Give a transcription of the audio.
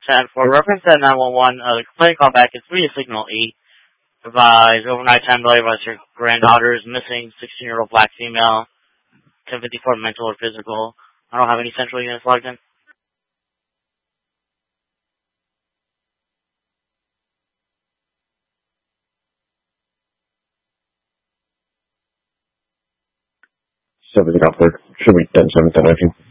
For reference at 911, the complaint callback is 3 Signal 8. Advise overnight time delay by your granddaughter is missing, 16-year-old black female, 1054 mental or physical. I don't have any central units logged in. Everything up there. Should be 10-7, 10-19.